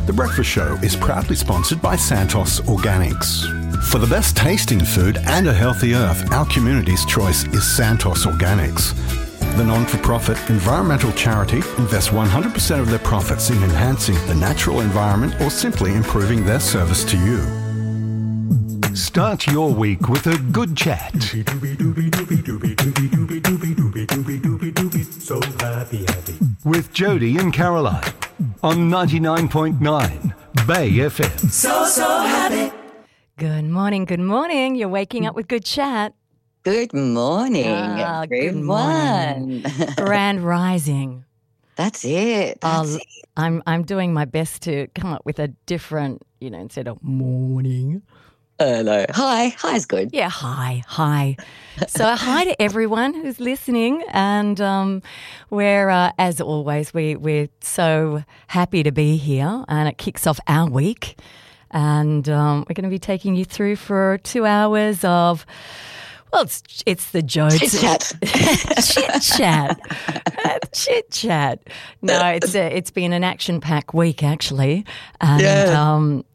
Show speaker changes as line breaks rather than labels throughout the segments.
The Breakfast Show is proudly sponsored by Santos Organics. For the best tasting food and a healthy earth, our community's choice is Santos Organics. The non-for-profit environmental charity invests 100% of their profits in enhancing the natural environment or simply improving their service to you.
Start your week with a good chat.
So happy.
With Jody and Caroline on 99.9 Bay FM.
So happy.
Good morning. You're waking up with good chat.
Good morning,
Good morning.
everyone.
Grand rising.
That's it. That's it.
I'm doing my best to come up with a different, instead of morning.
Hello. Hi's good.
Yeah, hi. So hi to everyone who's listening, and we're as always we're so happy to be here, and it kicks off our week, and we're going to be taking you through for 2 hours of. Well, it's the Jodes. Chit chat. No, it's been an action-packed week actually, and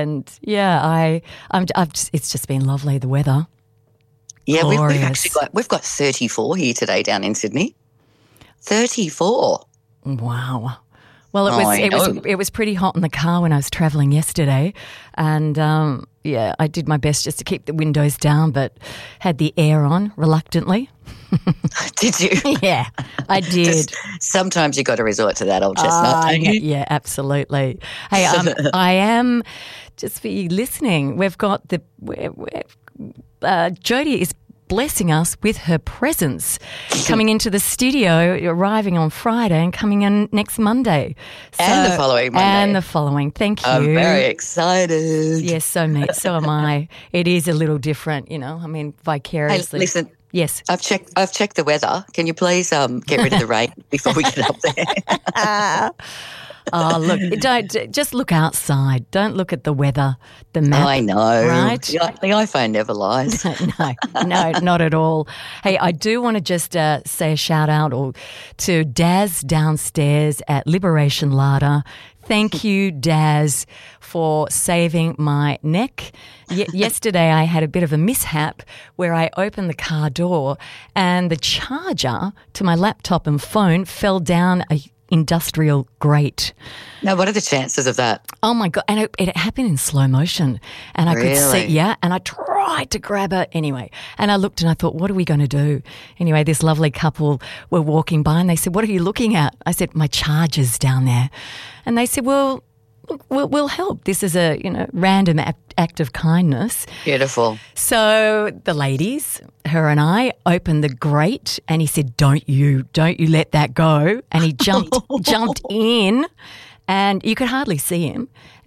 it's just been lovely. The weather.
Yeah, we've
glorious.
actually got 34 here today down in Sydney. 34.
Wow. Well, it was pretty hot in the car when I was travelling yesterday, and I did my best just to keep the windows down, but had the air on reluctantly.
Did you?
Yeah, I did.
Sometimes you got to resort to that old chestnut. Don't you?
Yeah, absolutely. Hey, I am just for you listening. We've got Jody is blessing us with her presence, coming into the studio, arriving on Friday and coming in next Monday.
And the following Monday.
And the following. Thank you.
I'm very excited.
Yes, so am I. It is a little different, vicariously.
Hey, listen.
Yes.
I've checked the weather. Can you please get rid of the rain before we get up there?
Oh, look, just look outside. Don't look at the weather, the map.
I know.
Right?
The iPhone never lies.
No, not at all. Hey, I do want to just say a shout out to Daz downstairs at Liberation Larder. Thank you, Daz, for saving my neck. Yesterday I had a bit of a mishap where I opened the car door and the charger to my laptop and phone fell down a industrial grate.
Now, what are the chances of that?
Oh, my God. And it happened in slow motion. And I could see, and I tried to grab it anyway. And I looked and I thought, what are we going to do? Anyway, this lovely couple were walking by and they said, what are you looking at? I said, my charger's down there. And they said, well, we'll help. This is a, random act of kindness.
Beautiful.
So the ladies, her and I, opened the grate and he said, don't you let that go. And he jumped in and you could hardly see him.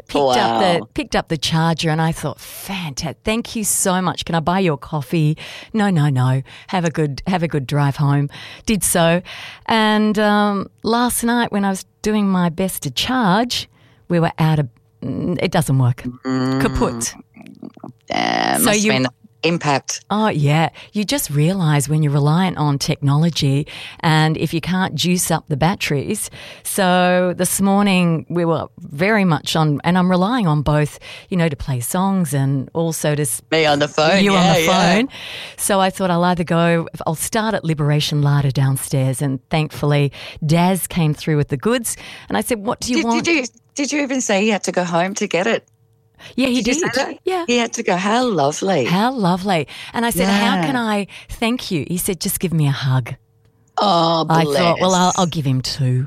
Picked up the charger and I thought, fantastic. Thank you so much. Can I buy you a coffee? No. Have a good drive home. Did so. And last night when I was doing my best to charge, we were out of it doesn't work. Kaput.
Must have been impact.
Oh, yeah. You just realise when you're reliant on technology and if you can't juice up the batteries. So this morning we were very much on, and I'm relying on both, to play songs and also to
me on the phone.
You on the phone. So I thought I'll start at Liberation Larder downstairs, and thankfully Daz came through with the goods. And I said, what do you want?
Did you even say he had to go home to get it?
Yeah, he did.
Yeah. He had to go. How lovely.
How lovely. And I said, how can I thank you? He said, just give me a hug.
Oh, bless.
I thought, well, I'll give him 2.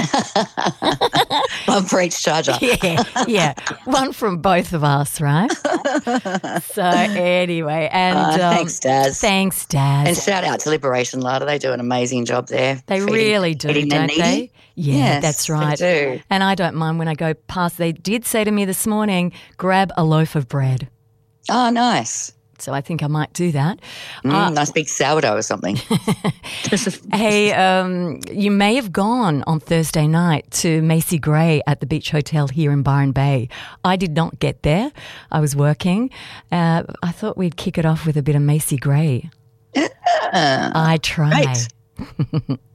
One for each charger.
Yeah. One from both of us, right? So anyway, and
thanks, Daz.
And
shout out to Liberation Larder. They do an amazing job there.
They really do, don't they? Yeah,
yes,
that's right.
They do.
And I don't mind when I go past. They did say to me this morning, grab a loaf of bread.
Oh, nice.
So I think I might do that.
Nice big sourdough or something.
Hey, you may have gone on Thursday night to Macy Gray at the Beach Hotel here in Byron Bay. I did not get there. I was working. I thought we'd kick it off with a bit of Macy Gray. I try.
Great.